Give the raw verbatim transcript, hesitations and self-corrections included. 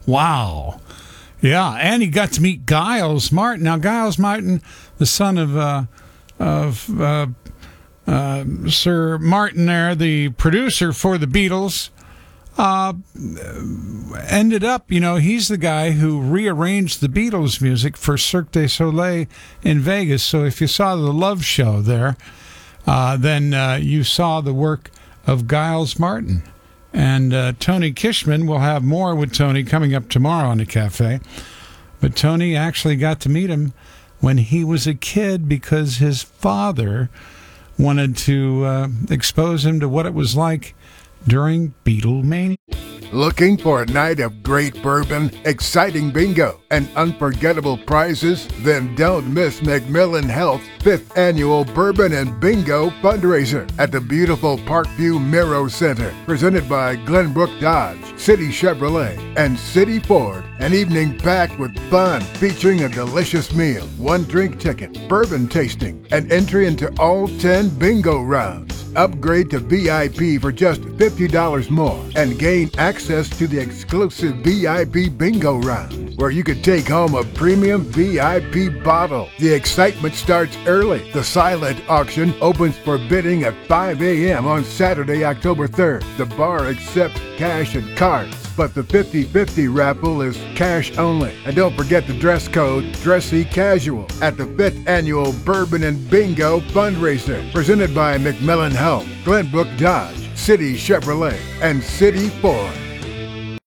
Wow. Yeah, and he got to meet Giles Martin. Now, Giles Martin, the son of uh, of uh, uh, Sir Martin there, the producer for the Beatles, uh, ended up, you know, he's the guy who rearranged the Beatles music for Cirque du Soleil in Vegas. So if you saw the Love Show there, uh, then uh, you saw the work of Giles Martin. And uh, Tony Kishman, will have more with Tony coming up tomorrow on the Cafe. But Tony actually got to meet him when he was a kid because his father wanted to uh, expose him to what it was like during Beatlemania. Looking for a night of great bourbon, exciting bingo, and unforgettable prizes? Then don't miss McMillan Health's fifth Annual Bourbon and Bingo Fundraiser at the beautiful Parkview Miro Center, presented by Glenbrook Dodge, City Chevrolet, and City Ford. An evening packed with fun, featuring a delicious meal, one drink ticket, bourbon tasting, and entry into all ten bingo rounds. Upgrade to V I P for just fifty dollars more and gain access to the exclusive V I P bingo round, where you could take home a premium V I P bottle. The excitement starts early. The silent auction opens for bidding at five a.m. on Saturday, October third. The bar accepts cash and cards, but the fifty-fifty raffle is cash only. And don't forget the dress code, dressy casual, at the fifth Annual Bourbon and Bingo Fundraiser, presented by McMillan Health, Glenbrook Dodge, City Chevrolet, and City Ford.